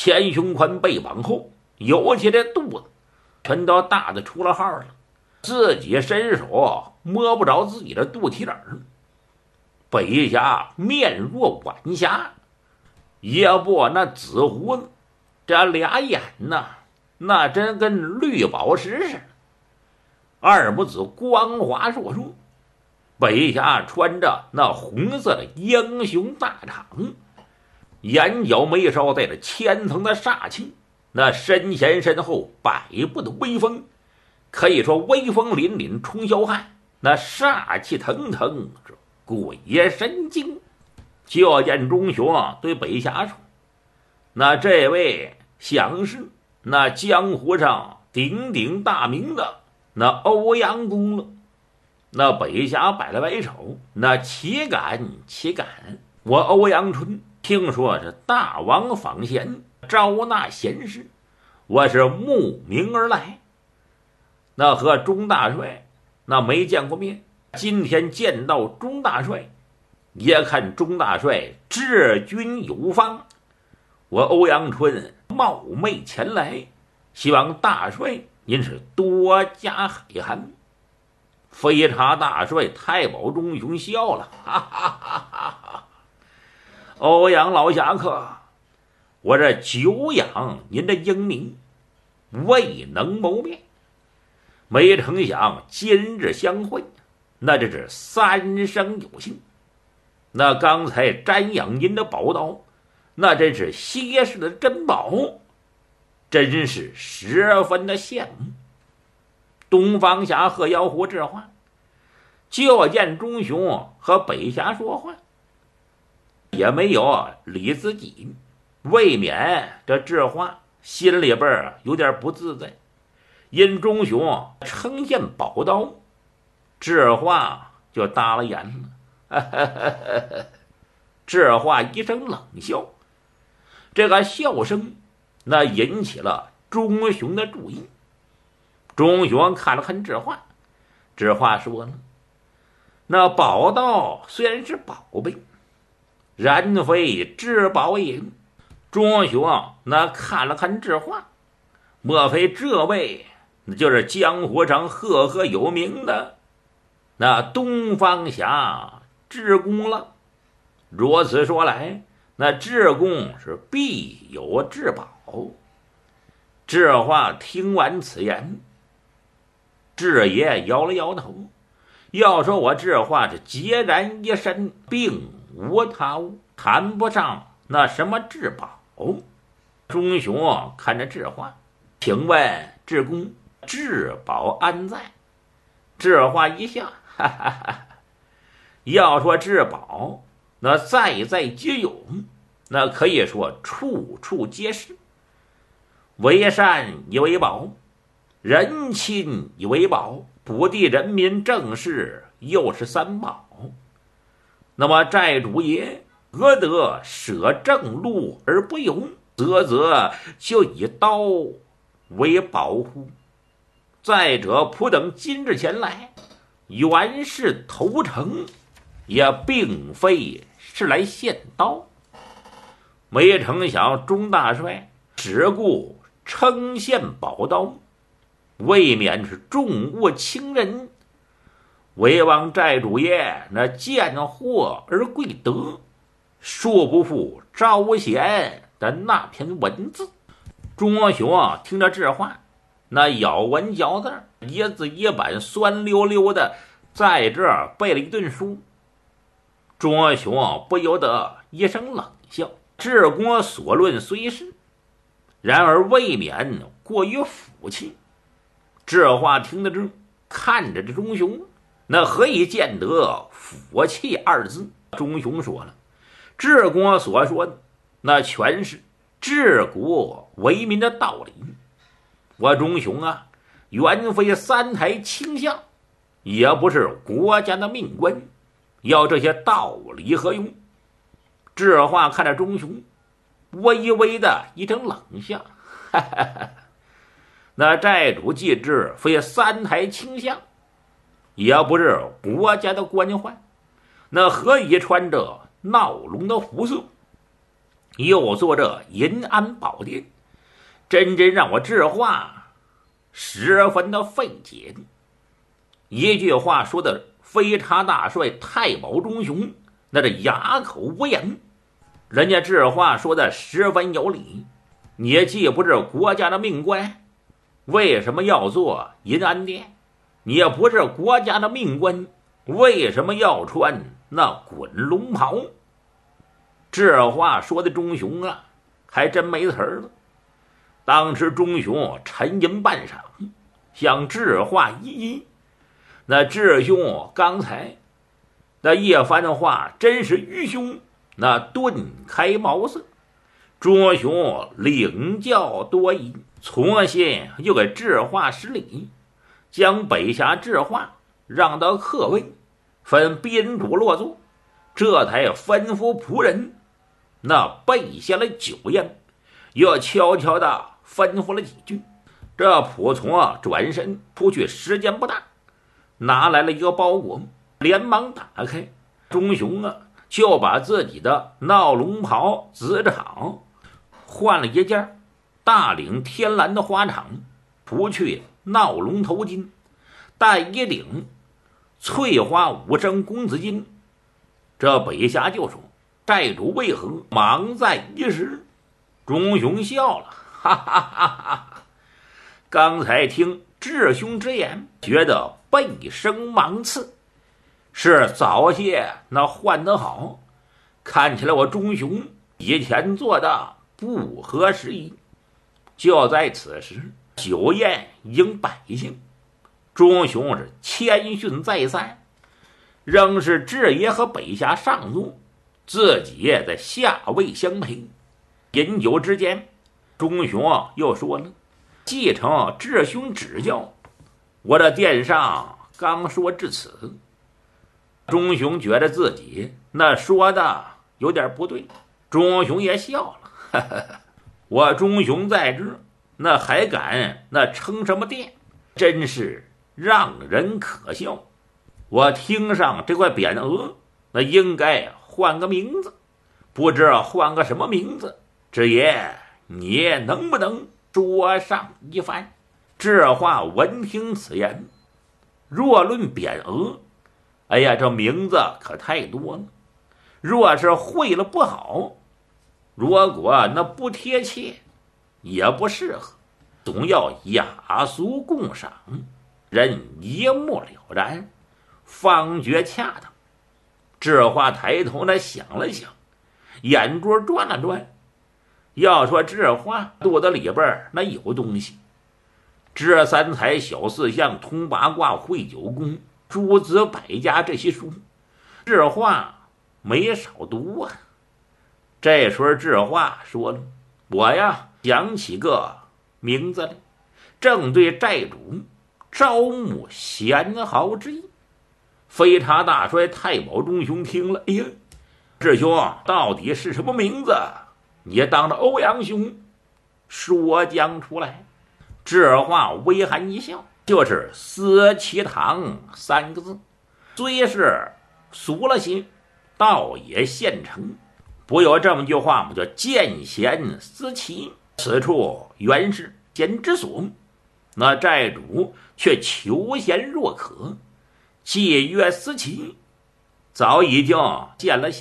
前胸宽背往后，有些的肚子全都大的出了号了，自己伸手摸不着自己的肚脐眼。北侠面若晚霞，也不那紫胡子，这俩眼呐，那真跟绿宝石似的，二母子光滑烁烁。北侠穿着那红色的英雄大氅，眼角眉梢带着千层的煞气，那身前身后百步的威风，可以说威风凛凛冲霄汉，那煞气腾腾，这鬼神惊。就见钟雄对北侠说：“那这位想是那江湖上鼎鼎大名的那欧阳公了。”那北侠摆了摆手：“那岂敢岂敢！我欧阳春听说是大王访贤，招纳贤士，我是慕名而来。那和钟大帅那没见过面，今天见到钟大帅，也看钟大帅治军有方，我欧阳春冒昧前来，希望大帅您是多加海涵。”飞茶大帅太保钟雄笑了，哈哈哈哈哈！欧阳老侠客，我这久仰您的英名，未能谋面，没成想今日相会，那这是三生有幸。那刚才瞻仰您的宝刀，那真是稀世的珍宝，真是十分的羡慕。东方侠鹤妖狐这话，就见钟雄和北侠说话，也没有理自己，未免这智化心里边有点不自在。因钟雄称献宝刀，智化就搭了眼了，智化一声冷笑，这个笑声那引起了钟雄的注意。钟雄看了看智化，智化说了：“那宝刀虽然是宝贝，然非至宝也。”钟雄那看了看智化，莫非这位那就是江湖上赫赫有名的那东方侠智公了？如此说来，那智公是必有至宝。智化听完此言，智爷摇了摇头，要说我智化是孑然一身，并无他物，谈不上那什么至宝。钟雄看着智化，请问智公，至宝安在？智化一笑，哈哈哈！要说至宝，那在在皆有，那可以说处处皆是。为善以为宝，人亲以为宝，普地人民正事又是三宝。那么寨主爷何得舍正路而不由，则就以刀为保护？再者，仆等今日前来，原是投诚，也并非是来献刀。没成想钟大帅只顾称献宝刀，未免是重物轻人，唯望寨主爷那见货而贵德，恕不负招贤的那篇文字。钟雄听着这话，那咬文嚼字，一字一板酸溜溜的，在这儿背了一顿书。钟雄不由得一声冷笑，智公所论虽是，然而未免过于腐气。这话听得这，看着这钟雄，那何以见得腐气二字？钟雄说了，智公所说的那全是治国为民的道理。我钟雄啊，原非三台倾向，也不是国家的命官，要这些道理何用？这话看着钟雄，微微的一声冷笑，哈哈哈。那寨主既知非三台倾向，也不是国家的官宦，那何以穿着闹龙的服饰？ 又做这银安宝殿，真让我智化十分的费解。一句话说的飞差大帅太保忠雄那这哑口无言，人家智化说的十分有理。你既不是国家的命官，为什么要做银安殿？你也不是国家的命官，为什么要穿那滚龙袍？这话说的忠雄啊，还真没词儿了。当时忠雄沉吟半晌，向智化一那智兄刚才那一番话真是愚兄，那顿开茅塞。忠雄领教多疑，从新又给智化施礼，将北峡智化让到客位，分宾主落座，这才吩咐仆人那备下了酒宴，又悄悄地吩咐了几句。这仆从转身出去，时间不大，拿来了一个包裹，连忙打开。忠雄就把自己的闹龙袍紫氅换了一件大领天蓝的花氅，除去闹龙头巾，戴一顶翠花五升公子巾。这北峡就说：“寨主为何忙在一时？”忠雄笑了，哈哈哈哈！刚才听智兄之言，觉得背生芒刺，是早些那换得好。看起来我忠雄以前做的不合时宜。就在此时，酒宴已经摆下，忠雄是谦逊再三，仍是智爷和北峡上座，自己在下位相陪。饮酒之间，忠雄又说了：“继承智兄指教，我的殿上刚说至此。”忠雄觉得自己那说的有点不对，忠雄也笑了，哈哈哈，我忠雄在这，那还敢那称什么殿？真是让人可笑。我听上这块匾额，那应该换个名字，不知换个什么名字，智爷你能不能说上一番？智化闻听此言，若论匾额，哎呀，这名字可太多了。若是会了不好，如果那不贴切，也不适合，总要雅俗共赏，人一目了然，方觉恰当。智化抬头那想了想，眼珠转了转。要说智化肚子里边那有东西，知三才、小四象、通八卦、会九宫、诸子百家这些书，智化没少读啊。这时候智化说了：“我呀想起个名字来，正对寨主招募贤豪之意。”飞差大帅太保忠雄听了，哎呀，智兄到底是什么名字？你当着欧阳兄说将出来。智化微含一笑，就是思其堂三个字，虽是俗了些，倒也现成。不有这么句话吗？叫见贤思齐，此处原是贤之所。那寨主却求贤若渴，借阅思齐，早已经见了贤。